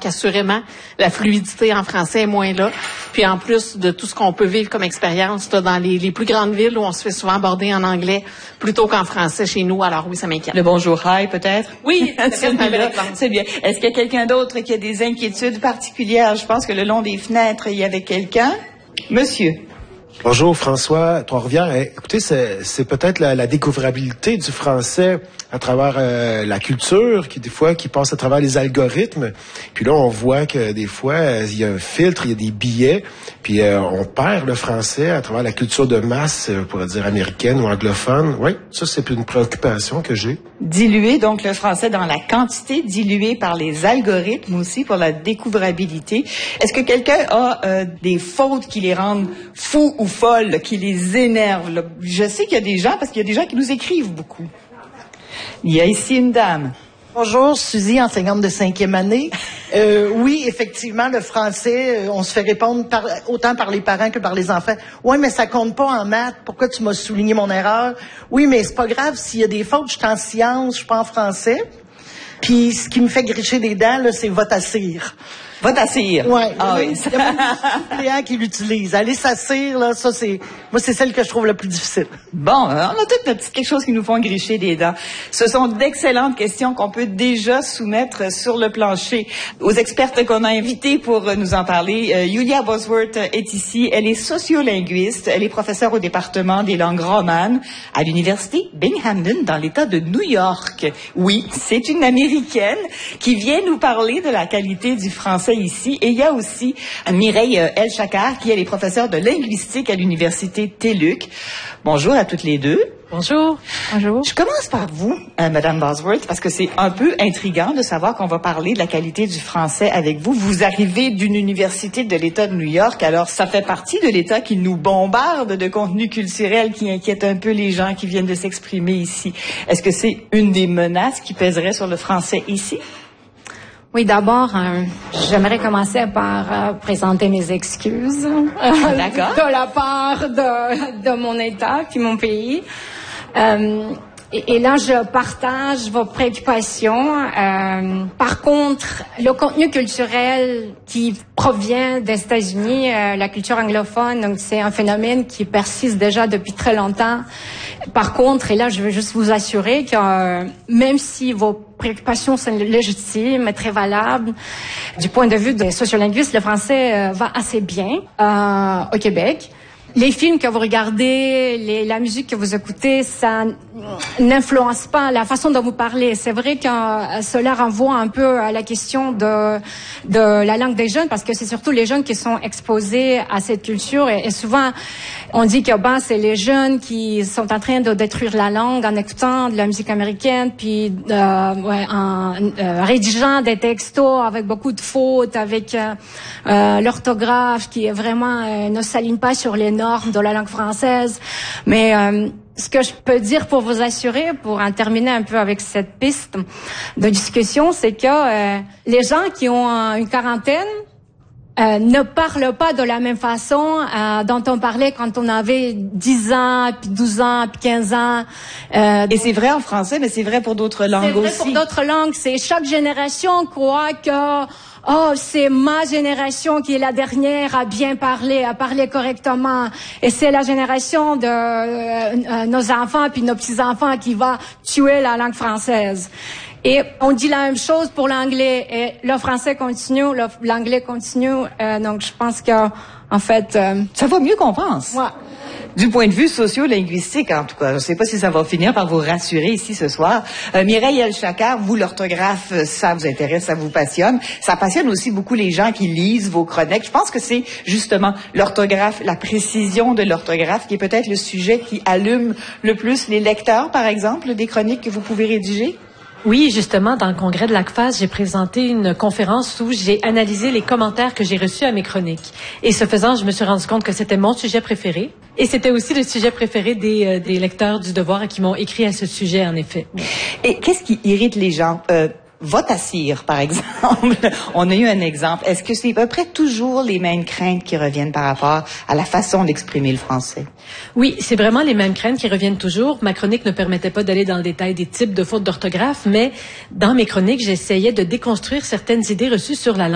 qu'assurément, la fluidité en français est moins là. Puis en plus de tout ce qu'on peut vivre comme expérience là, dans les plus grandes villes où on se fait souvent aborder en anglais plutôt qu'en français chez nous, alors oui, ça m'inquiète. Le bonjour hi, peut-être? Oui, c'est bien. Est-ce qu'il y a quelqu'un d'autre qui a des inquiétudes particulières? Je pense que le long des fenêtres, il y avait quelqu'un. Monsieur. Bonjour François, Trois-Rivières. Écoutez, c'est peut-être la découvrabilité du français à travers la culture qui passe à travers les algorithmes. Puis là, on voit que des fois, il y a un filtre, il y a des billets, puis on perd le français à travers la culture de masse, on pourrait dire américaine ou anglophone. Oui, ça c'est une préoccupation que j'ai. Diluer donc le français dans la quantité, dilué par les algorithmes aussi pour la découvrabilité. Est-ce que quelqu'un a des fautes qui les rendent fous ou folles, là, qui les énervent? Là? Je sais qu'il y a des gens, parce qu'il y a des gens qui nous écrivent beaucoup. Il y a ici une dame. Bonjour, Suzy, enseignante de 5e année. Oui, effectivement, le français, on se fait répondre autant par les parents que par les enfants. Oui, mais ça compte pas en maths. Pourquoi tu m'as souligné mon erreur? Oui, mais c'est pas grave. S'il y a des fautes, je suis en sciences, je suis pas en français. Puis ce qui me fait gricher des dents, là, c'est « va t'assire ». Va t'assire. Ouais. Ah oui. Il y a beaucoup de clients qui l'utilisent. Aller s'assire, là, ça c'est celle que je trouve la plus difficile. Bon, on a toutes quelque chose qui nous font gricher des dents. Ce sont d'excellentes questions qu'on peut déjà soumettre sur le plancher aux expertes qu'on a invitées pour nous en parler. Julia Bosworth est ici. Elle est sociolinguiste. Elle est professeure au département des langues romanes à l'université Binghamton dans l'État de New York. Oui, c'est une Américaine qui vient nous parler de la qualité du français ici. Et il y a aussi Mireille El-Chakar, qui est professeure de linguistique à l'université TÉLUQ. Bonjour à toutes les deux. Bonjour. Bonjour. Je commence par vous, Madame Bosworth, parce que c'est un peu intriguant de savoir qu'on va parler de la qualité du français avec vous. Vous arrivez d'une université de l'État de New York, alors ça fait partie de l'État qui nous bombarde de contenu culturel qui inquiète un peu les gens qui viennent de s'exprimer ici. Est-ce que c'est une des menaces qui pèserait sur le français ici? Oui, d'abord, j'aimerais commencer par présenter mes excuses de la part de mon État puis mon pays. Et là, je partage vos préoccupations. Par contre, le contenu culturel qui provient des États-Unis, la culture anglophone, donc c'est un phénomène qui persiste déjà depuis très longtemps. Par contre, et là, je veux juste vous assurer que même si vos préoccupations sont légitimes et très valables, du point de vue des sociolinguistes, le français va assez bien au Québec. Les films que vous regardez, la musique que vous écoutez, ça n'influence pas la façon dont vous parlez. C'est vrai que cela renvoie un peu à la question de la langue des jeunes, parce que c'est surtout les jeunes qui sont exposés à cette culture. Et souvent, on dit que c'est les jeunes qui sont en train de détruire la langue en écoutant de la musique américaine, puis en rédigeant des textos avec beaucoup de fautes, avec l'orthographe qui est vraiment ne s'aligne pas sur les normes de la langue française. Mais ce que je peux dire pour vous assurer, pour en terminer un peu avec cette piste de discussion, c'est que les gens qui ont une quarantaine ne parlent pas de la même façon dont on parlait quand on avait 10 ans, puis 12 ans, puis 15 ans. Et c'est vrai en français, mais c'est vrai pour d'autres langues aussi. C'est vrai pour d'autres langues. C'est chaque génération croit que c'est ma génération qui est la dernière à bien parler, à parler correctement. Et c'est la génération de nos enfants puis nos petits-enfants qui va tuer la langue française. Et on dit la même chose pour l'anglais. Et le français continue, l'anglais continue. Donc, je pense que, en fait... ça va mieux qu'on pense. Ouais. Du point de vue socio-linguistique, en tout cas. Je ne sais pas si ça va finir par vous rassurer ici ce soir. Mireille El-Chakar, vous, l'orthographe, ça vous intéresse, ça vous passionne. Ça passionne aussi beaucoup les gens qui lisent vos chroniques. Je pense que c'est justement l'orthographe, la précision de l'orthographe qui est peut-être le sujet qui allume le plus les lecteurs, par exemple, des chroniques que vous pouvez rédiger. Oui, justement, dans le congrès de l'ACFAS, j'ai présenté une conférence où j'ai analysé les commentaires que j'ai reçus à mes chroniques. Et ce faisant, je me suis rendu compte que c'était mon sujet préféré. Et c'était aussi le sujet préféré des lecteurs du Devoir qui m'ont écrit à ce sujet, en effet. Et qu'est-ce qui irrite les gens? Va t'assire, par exemple. On a eu un exemple. Est-ce que c'est à peu près toujours les mêmes craintes qui reviennent par rapport à la façon d'exprimer le français? Oui, c'est vraiment les mêmes craintes qui reviennent toujours. Ma chronique ne permettait pas d'aller dans le détail des types de fautes d'orthographe, mais dans mes chroniques, j'essayais de déconstruire certaines idées reçues sur la langue.